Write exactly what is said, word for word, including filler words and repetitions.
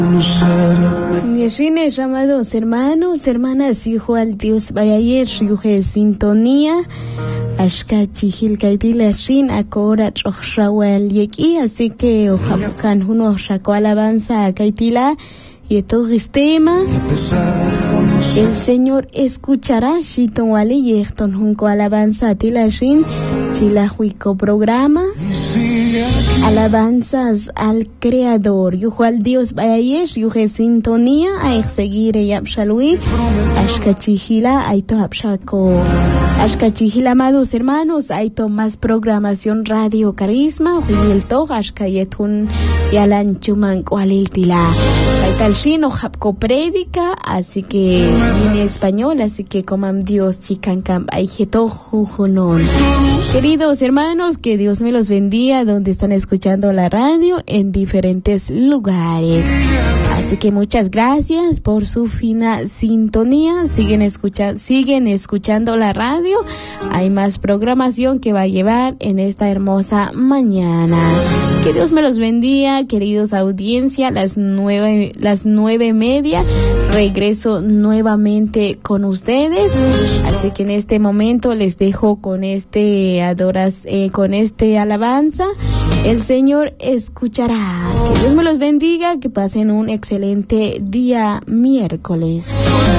Yeshines, amados hermanos, hermanas, hijo al Dios, vaya yuge sintonía. Ashka chihil kaitila shin akora choshawal yeki, así que ojabukan uno shako alabanza kaitila y todo tema. El Señor escuchará shiton wale yechton junco alabanza tila shin chilahuico programa. Alabanzas al Creador, yujo al Dios bayayesh, yuje sintonía, a seguir ella shalui, ashkachihila, aito apshako, ashkachihila, amados hermanos, aito más programación Radio Carisma, huyel to, ashkayetun yalan chuman kualiltila, aital shino japko prédica, así que en español, así que coman Dios chicancam, aijeto jujunon. Queridos hermanos, que Dios me los bendiga donde están escuchando la radio en diferentes lugares. Así que muchas gracias por su fina sintonía. Siguen escuchando, siguen escuchando la radio. Hay más programación que va a llevar en esta hermosa mañana. Que Dios me los bendiga, queridos audiencia. Las nueve, las nueve media regreso nuevamente con ustedes. Así que en este momento les dejo con este adoras, eh, con este alabanza. El Señor escuchará. Que Dios me los bendiga, que pasen un excelente día miércoles.